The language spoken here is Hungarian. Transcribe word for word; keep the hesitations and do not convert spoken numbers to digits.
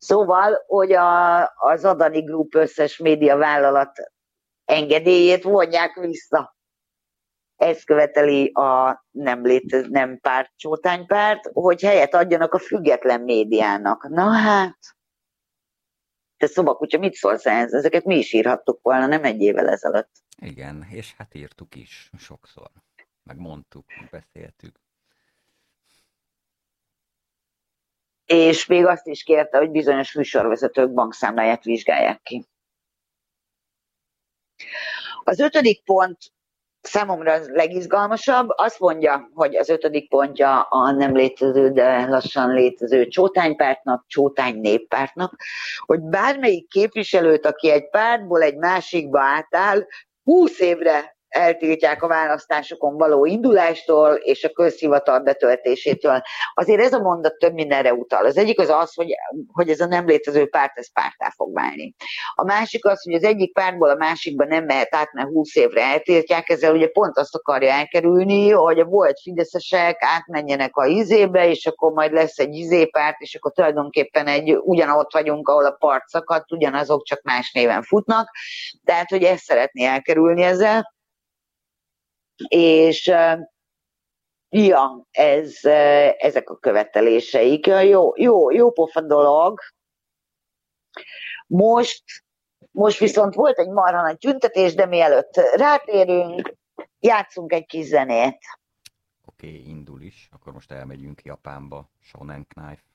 Szóval, hogy a, az Adani Group összes médiavállalat engedélyét vonják vissza. Ezt követeli a nem, létez, nem párt, csótánypárt, hogy helyet adjanak a független médiának. Na hát, te szobakutya, mit szólsz ehhez? Ezeket mi is írhattuk volna, nem egy évvel ezelőtt. Igen, és hát írtuk is sokszor. Meg mondtuk, beszéltük. És még azt is kérte, hogy bizonyos műsorvezetők bankszámláját vizsgálják ki. Az ötödik pont számomra az legizgalmasabb, azt mondja, hogy az ötödik pontja a nem létező, de lassan létező csótánypártnak, csótány néppártnak, hogy bármelyik képviselőt, aki egy pártból egy másikba átáll, húsz évre eltiltják a választásokon való indulástól és a közhivatal betöltésétől. Azért ez a mondat több mindenre utal. Az egyik az az, hogy, hogy ez a nem létező párt, ez párttá fog válni. A másik az, hogy az egyik pártból a másikba nem mehet át, mert húsz évre eltiltják, ezzel ugye pont azt akarja elkerülni, hogy a volt fideszesek átmenjenek a izébe, és akkor majd lesz egy izépárt, és akkor tulajdonképpen egy ugyanott vagyunk, ahol a part szakadt, ugyanazok csak más néven futnak. Tehát, hogy ezt szeretné elkerülni ezzel. És ja, ez, ezek a követeléseik. Jó, jó, jó pofa dolog. Most, most viszont volt egy marha nagy tüntetés, de mielőtt rátérünk, játszunk egy kis zenét. Oké, okay, indul is. Akkor most elmegyünk Japánba. Shonen Knife.